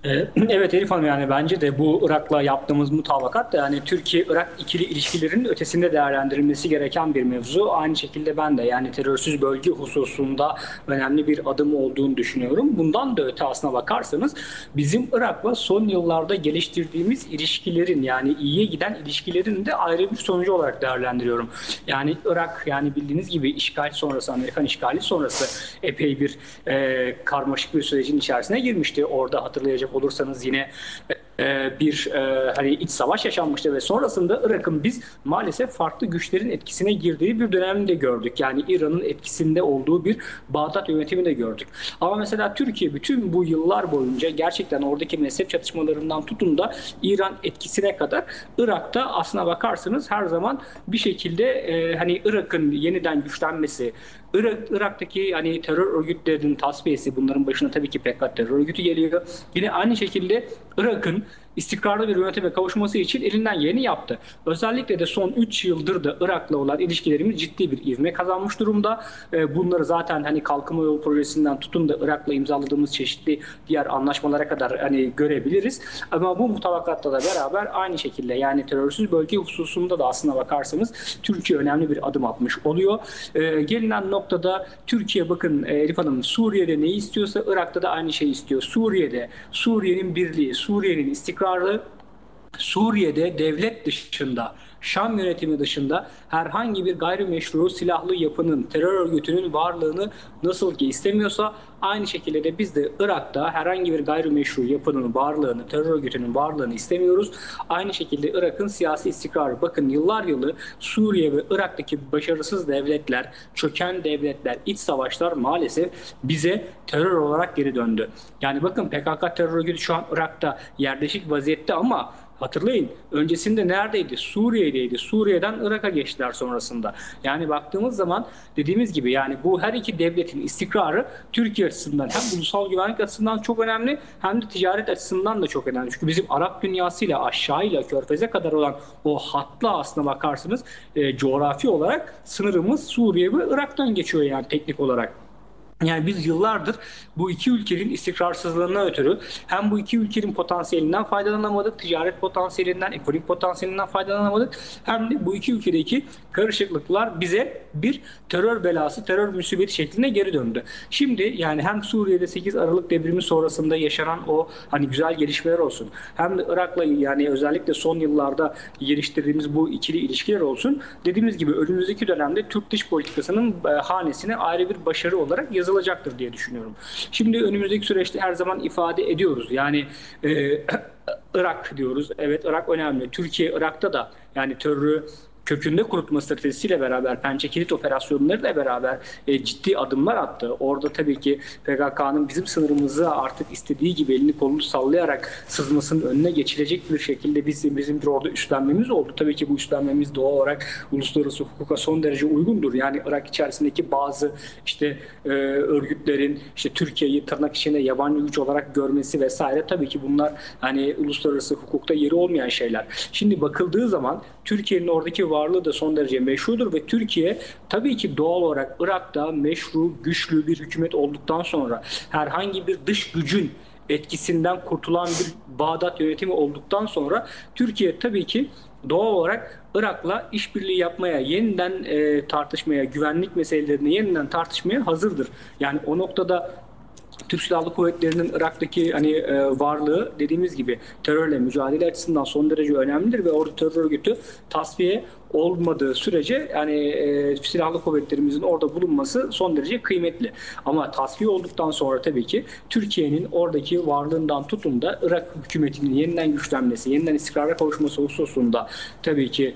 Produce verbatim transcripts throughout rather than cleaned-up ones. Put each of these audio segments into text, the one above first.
Ee, Evet Elif Hanım, yani bence de bu Irak'la yaptığımız mutabakat da yani Türkiye-Irak ikili ilişkilerin ötesinde değerlendirilmesi gereken bir mevzu. Aynı şekilde ben de yani terörsüz bölge hususunda önemli bir adım olduğunu düşünüyorum. Bundan da öte aslına bakarsanız bizim Irak'la son yıllarda geliştirdiğimiz ilişkilerin, yani iyiye giden ilişkilerin de ayrı bir sonucu olarak değerlendiriyorum. Yani Irak, yani bildiğiniz gibi işgal sonrası, Amerikan işgali sonrası epey bir e, karmaşık bir sürecin içerisine girmişti. Orada hatırlayacak olursanız yine e, bir e, hani iç savaş yaşanmıştı ve sonrasında Irak'ın biz maalesef farklı güçlerin etkisine girdiği bir dönemde gördük. Yani İran'ın etkisinde olduğu bir Bağdat yönetimi de gördük. Ama mesela Türkiye bütün bu yıllar boyunca gerçekten oradaki mezhep çatışmalarından tutun da İran etkisine kadar Irak'ta aslına bakarsanız her zaman bir şekilde e, hani Irak'ın yeniden güçlenmesi, Irak, Irak'taki hani terör örgütlerinin tasfiyesi, bunların başına tabii ki P K K terör örgütü geliyor. Yine aynı şekilde Irak'ın istikrarlı bir yönetime kavuşması için elinden geleni yaptı. Özellikle de son üç yıldır da Irak'la olan ilişkilerimiz ciddi bir ivme kazanmış durumda. E, Bunları zaten hani Kalkınma Yolu projesinden tutun da Irak'la imzaladığımız çeşitli diğer anlaşmalara kadar hani görebiliriz. Ama bu mutabakatla da beraber aynı şekilde yani terörsüz bölge hususunda da aslına bakarsanız Türkiye önemli bir adım atmış oluyor. E, gelinen noktada Türkiye, bakın e, Elif Hanım, Suriye'de neyi istiyorsa Irak'ta da aynı şeyi istiyor. Suriye'de Suriye'nin birliği, Suriye'nin istikrarı, Suriye'de devlet dışında, Şam yönetimi dışında herhangi bir gayrimeşru silahlı yapının, terör örgütünün varlığını nasıl ki istemiyorsa, aynı şekilde de biz de Irak'ta herhangi bir gayrimeşru yapının varlığını, terör örgütünün varlığını istemiyoruz. Aynı şekilde Irak'ın siyasi istikrarı. Bakın yıllar yılı Suriye ve Irak'taki başarısız devletler, çöken devletler, iç savaşlar maalesef bize terör olarak geri döndü. Yani bakın P K K terör örgütü şu an Irak'ta yerleşik vaziyette ama hatırlayın, öncesinde neredeydi? Suriye'deydi. Suriye'den Irak'a geçtiler sonrasında. Yani baktığımız zaman dediğimiz gibi yani bu her iki devletin istikrarı Türkiye açısından hem ulusal güvenlik açısından çok önemli hem de ticaret açısından da çok önemli. Çünkü bizim Arap dünyasıyla aşağıyla Körfez'e kadar olan o hatla aslına bakarsınız e, coğrafi olarak sınırımız Suriye ve Irak'tan geçiyor yani teknik olarak. Yani biz yıllardır bu iki ülkenin istikrarsızlığına ötürü hem bu iki ülkenin potansiyelinden faydalanamadık, ticaret potansiyelinden, ekonomik potansiyelinden faydalanamadık. Hem de bu iki ülkedeki karışıklıklar bize bir terör belası, terör musibeti şeklinde geri döndü. Şimdi yani hem Suriye'de sekiz Aralık devrimi sonrasında yaşanan o hani güzel gelişmeler olsun, hem de Irak'la yani özellikle son yıllarda geliştirdiğimiz bu ikili ilişkiler olsun. Dediğimiz gibi önümüzdeki dönemde Türk dış politikasının e, hanesine ayrı bir başarı olarak yazılacaktır diye düşünüyorum. Şimdi önümüzdeki süreçte her zaman ifade ediyoruz. Yani e, Irak diyoruz. Evet, Irak önemli. Türkiye Irak'ta da yani terörü kökünde kurutma stratejisiyle beraber, Pençe Kilit operasyonlarıyla beraber e, ciddi adımlar attı. Orada tabii ki P K K'nın bizim sınırımızı artık istediği gibi elini kolunu sallayarak sızmasının önüne geçilecek bir şekilde bizim, bizim bir orada üstlenmemiz oldu. Tabii ki bu üstlenmemiz doğal olarak uluslararası hukuka son derece uygundur. Yani Irak içerisindeki bazı işte e, örgütlerin işte Türkiye'yi tırnak içinde yabancı güç olarak görmesi vesaire, tabii ki bunlar hani uluslararası hukukta yeri olmayan şeyler. Şimdi bakıldığı zaman Türkiye'nin oradaki varlığı da son derece meşrudur ve Türkiye tabii ki doğal olarak Irak'ta meşru, güçlü bir hükümet olduktan sonra herhangi bir dış gücün etkisinden kurtulan bir Bağdat yönetimi olduktan sonra Türkiye tabii ki doğal olarak Irak'la işbirliği yapmaya, yeniden e, tartışmaya, güvenlik meselelerini yeniden tartışmaya hazırdır. Yani o noktada Türk Silahlı Kuvvetleri'nin Irak'taki hani e, varlığı dediğimiz gibi terörle mücadele açısından son derece önemlidir ve orada terör örgütü tasfiye olmadığı sürece yani e, silahlı kuvvetlerimizin orada bulunması son derece kıymetli. Ama tasfiye olduktan sonra tabii ki Türkiye'nin oradaki varlığından tutun da Irak hükümetinin yeniden güçlenmesi, yeniden istikrara kavuşması hususunda tabii ki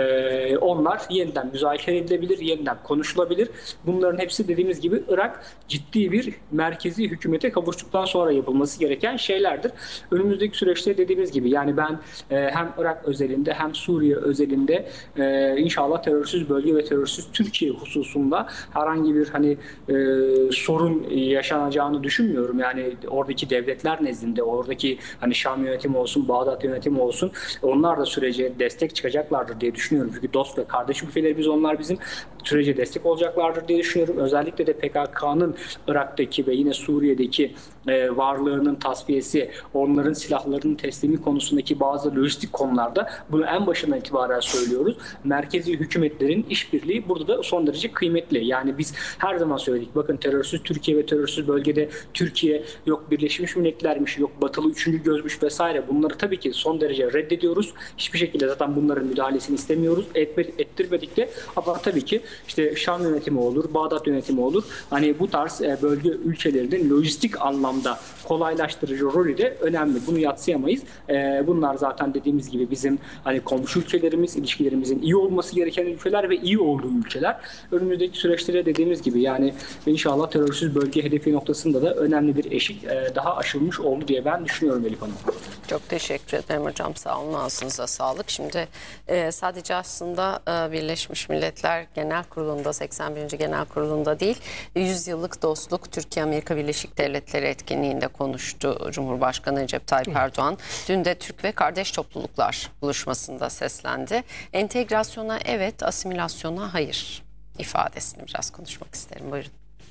e, onlar yeniden müzakere edilebilir, yeniden konuşulabilir. Bunların hepsi dediğimiz gibi Irak ciddi bir merkezi hükümete kavuştuktan sonra yapılması gereken şeylerdir. Önümüzdeki süreçte dediğimiz gibi yani ben e, hem Irak özelinde hem Suriye özelinde e, e, inşallah terörsüz bölge ve terörsüz Türkiye hususunda herhangi bir hani e, sorun yaşanacağını düşünmüyorum. Yani oradaki devletler nezdinde, oradaki hani Şam yönetimi olsun, Bağdat yönetimi olsun, onlar da sürece destek çıkacaklardır diye düşünüyorum. Çünkü dost ve kardeş ülkelerimiz onlar, bizim sürece destek olacaklardır diye düşünüyorum. Özellikle de P K K'nın Irak'taki ve yine Suriye'deki e, varlığının tasfiyesi, onların silahlarının teslimi konusundaki bazı lojistik konularda, bunu en başından itibaren söylüyoruz. Merkezi hükümetlerin işbirliği burada da son derece kıymetli. Yani biz her zaman söyledik. Bakın, terörsüz Türkiye ve terörsüz bölgede Türkiye yok Birleşmiş Milletler'miş, yok Batılı üçüncü gözmüş vesaire. Bunları tabii ki son derece reddediyoruz. Hiçbir şekilde zaten bunların müdahalesini istemiyoruz. Etme, ettirmedik de. Ama tabii ki işte Şam yönetimi olur, Bağdat yönetimi olur. Hani bu tarz e, bölge ülkelerinin lojistik anlamda kolaylaştırıcı rolü de önemli. Bunu yadsıyamayız. E, bunlar zaten dediğimiz gibi bizim hani komşu ülkelerimiz, ilişkilerimizin iyi olması gereken ülkeler ve iyi olduğu ülkeler. Önümüzdeki süreçlere dediğimiz gibi yani inşallah terörsüz bölge hedefi noktasında da önemli bir eşik e, daha aşılmış oldu diye ben düşünüyorum Elif Hanım. Çok teşekkür ederim hocam. Sağ olun. Ağzınıza sağlık. Şimdi e, sadece aslında e, Birleşmiş Milletler Genel Kurulu'nda, seksen birinci Genel Kurulu'nda değil, yüz yıllık dostluk Türkiye-Amerika Birleşik Devletleri etkinliğinde konuştu Cumhurbaşkanı Recep Tayyip Erdoğan. Dün de Türk ve kardeş topluluklar buluşmasında seslendi. Entegrasyona evet, asimilasyona hayır ifadesini biraz konuşmak isterim. Buyurun.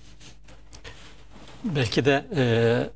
Belki de e,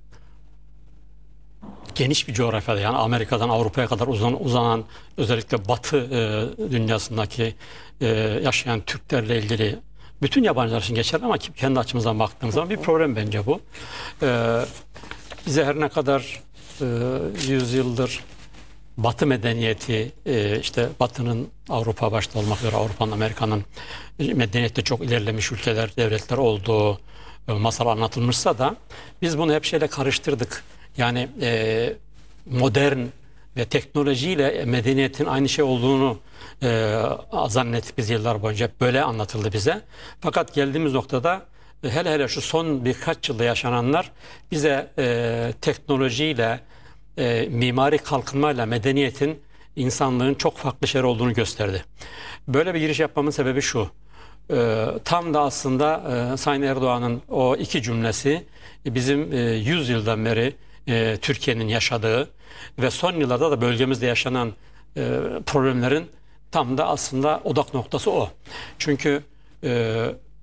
geniş bir coğrafyada, yani Amerika'dan Avrupa'ya kadar uzan, uzanan özellikle Batı e, dünyasındaki e, yaşayan Türklerle ilgili bütün yabancılar için geçerli ama kendi açımızdan baktığımız zaman bir problem bence bu. E, bize her ne kadar e, yüz yıldır Batı medeniyeti, e, işte Batı'nın Avrupa başta olmak üzere Avrupa'nın, Amerika'nın medeniyette çok ilerlemiş ülkeler, devletler olduğu e, masal anlatılmışsa da biz bunu hep şeyle karıştırdık. Yani e, modern ve teknolojiyle medeniyetin aynı şey olduğunu e, zannettik biz yıllar boyunca. Hep böyle anlatıldı bize. Fakat geldiğimiz noktada e, hele hele şu son birkaç yılda yaşananlar bize e, teknolojiyle, e, mimari kalkınmayla medeniyetin, insanlığın çok farklı şeyler olduğunu gösterdi. Böyle bir giriş yapmamın sebebi şu. E, tam da aslında e, Sayın Erdoğan'ın o iki cümlesi e, bizim e, yüz yıldan beri e, Türkiye'nin yaşadığı ve son yıllarda da bölgemizde yaşanan e, problemlerin tam da aslında odak noktası o. Çünkü e,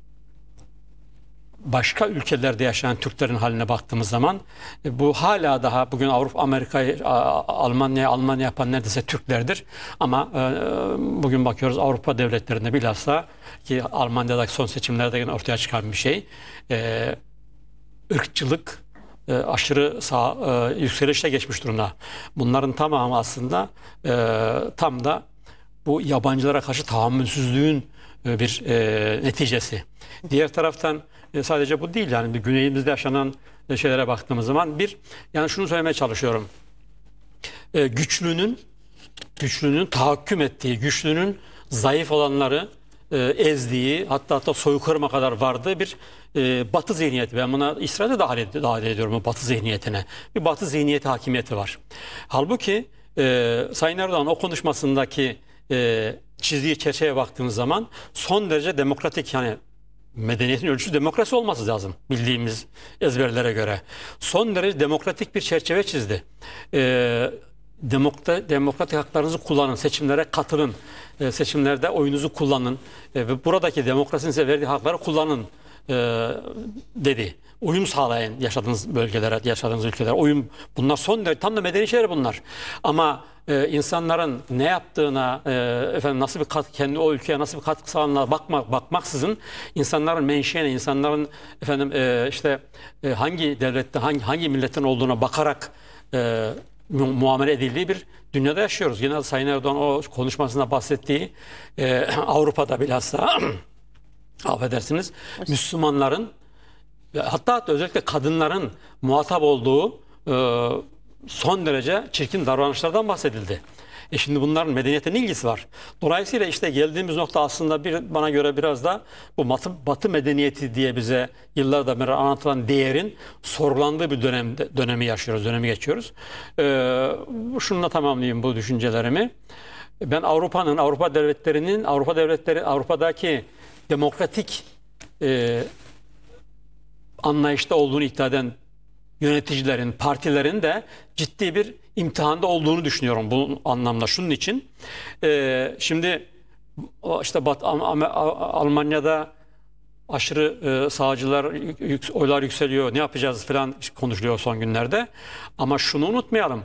başka ülkelerde yaşayan Türklerin haline baktığımız zaman e, bu hala daha bugün Avrupa, Amerika'yı, Almanya'ya Almanya yapan neredeyse Türklerdir. Ama e, bugün bakıyoruz Avrupa devletlerinde bilhassa, ki Almanya'daki son seçimlerde yine ortaya çıkan bir şey, e, ırkçılık e, aşırı sağ e, yükselişe geçmiş durumda. Bunların tamamı aslında e, tam da bu yabancılara karşı tahammülsüzlüğün e, bir e, neticesi. Diğer taraftan e, sadece bu değil, yani bir güneyimizde yaşanan e, şeylere baktığımız zaman bir, yani şunu söylemeye çalışıyorum. E, güçlünün güçlünün tahakküm ettiği, güçlünün zayıf olanları e, ezdiği, hatta hatta soykırıma kadar vardığı bir e, Batı zihniyeti. Ben buna İsrail'de dahil, ed dahil ediyorum, o Batı zihniyetine. Bir Batı zihniyeti hakimiyeti var. Halbuki e, Sayın Erdoğan o konuşmasındaki e, çizdiği çerçeveye baktığımız zaman son derece demokratik, yani medeniyetin ölçüsü demokrasi olması lazım bildiğimiz ezberlere göre. Son derece demokratik bir çerçeve çizdi. E, demokrat, demokratik haklarınızı kullanın, seçimlere katılın, e, seçimlerde oyunuzu kullanın e, ve buradaki demokrasinin size verdiği hakları kullanın e, dedi. Uyum sağlayın yaşadığınız bölgelere, yaşadığınız ülkelere. Uyum, bunlar son derece tam da medeni şeyler bunlar. Ama e, insanların ne yaptığına, e, efendim nasıl bir kat, kendi o ülkeye nasıl bir katkı sağladığına bakmak bakmaksızın, insanların menşeine, insanların efendim e, işte e, hangi devlette, hangi hangi milletten olduğuna bakarak e, mu muamele edildiği bir dünyada yaşıyoruz. Yine Sayın Erdoğan o konuşmasında bahsettiği e, Avrupa'da bilhassa affedersiniz, Müslümanların, hatta, hatta özellikle kadınların muhatap olduğu e, son derece çirkin davranışlardan bahsedildi. E şimdi bunların medeniyetle ne ilgisi var? Dolayısıyla işte geldiğimiz nokta aslında bir, bana göre biraz da bu batı, batı medeniyeti diye bize yıllardan beri anlatılan değerin sorgulandığı bir dönemde, dönemi yaşıyoruz, dönemi geçiyoruz. E, şununla tamamlayayım bu düşüncelerimi. Ben Avrupa'nın, Avrupa devletlerinin, Avrupa devletleri, Avrupa'daki demokratik e, anlayışta olduğunu iddia eden yöneticilerin, partilerin de ciddi bir imtihanda olduğunu düşünüyorum bu anlamda. Şunun için e, şimdi işte Bat Almanya'da aşırı e, sağcılar yük, oylar yükseliyor, ne yapacağız falan konuşuluyor son günlerde. Ama şunu unutmayalım.